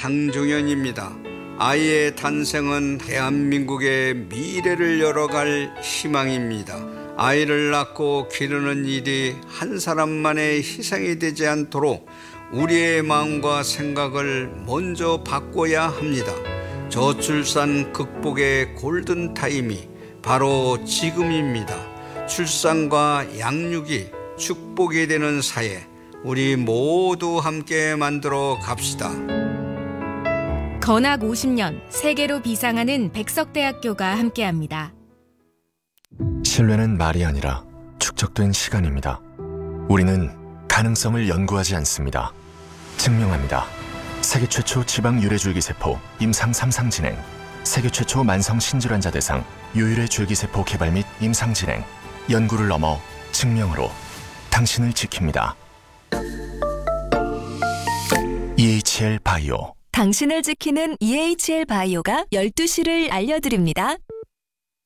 장종현입니다. 아이의 탄생은 대한민국의 미래를 열어갈 희망입니다. 아이를 낳고 기르는 일이 한 사람만의 희생이 되지 않도록 우리의 마음과 생각을 먼저 바꿔야 합니다. 저출산 극복의 골든타임이 바로 지금입니다. 출산과 양육이 축복이 되는 사회, 우리 모두 함께 만들어 갑시다. 건학 50년 세계로 비상하는 백석대학교가 함께합니다. 신뢰는 말이 아니라 축적된 시간입니다. 우리는 가능성을 연구하지 않습니다. 증명합니다. 세계 최초 지방 유래줄기세포 임상 3상 진행, 세계 최초 만성 신질환자 대상 유일의 줄기세포 개발 및 임상 진행, 연구를 넘어 증명으로 당신을 지킵니다. EHL 바이오. 당신을 지키는 EHL 바이오가 12시를 알려드립니다.